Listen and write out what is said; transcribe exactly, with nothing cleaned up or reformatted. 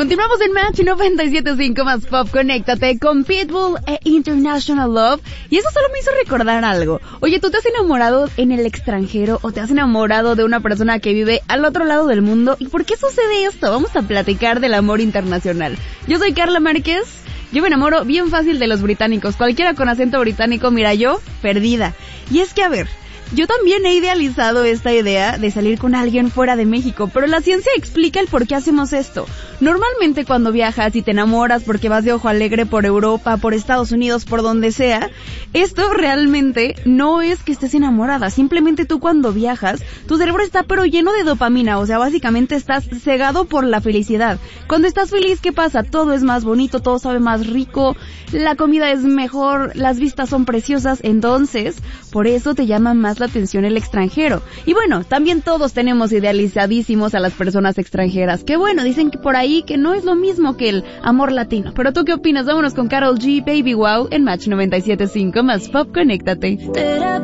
Continuamos en Match noventa y siete punto cinco más Pop, conéctate con Pitbull e International Love. Y eso solo me hizo recordar algo. Oye, ¿tú te has enamorado en el extranjero o te has enamorado de una persona que vive al otro lado del mundo? ¿Y por qué sucede esto? Vamos a platicar del amor internacional. Yo soy Carla Márquez. Yo me enamoro bien fácil de los británicos. Cualquiera con acento británico, mira, yo, perdida. Y es que, a ver, yo también he idealizado esta idea de salir con alguien fuera de México, pero la ciencia explica el por qué hacemos esto. Normalmente cuando viajas y te enamoras porque vas de ojo alegre por Europa, por Estados Unidos, por donde sea, esto realmente no es que estés enamorada, simplemente tú cuando viajas, tu cerebro está pero lleno de dopamina, o sea, básicamente estás cegado por la felicidad. Cuando estás feliz, ¿qué pasa? Todo es más bonito, todo sabe más rico, la comida es mejor, las vistas son preciosas, entonces, por eso te llama más la atención el extranjero. Y bueno, también todos tenemos idealizadísimos a las personas extranjeras, que bueno, dicen que por ahí que no es lo mismo que el amor latino. Pero ¿tú qué opinas? Vámonos con Karol G, Baby Wow, en Match noventa y siete punto cinco más Pop, conéctate.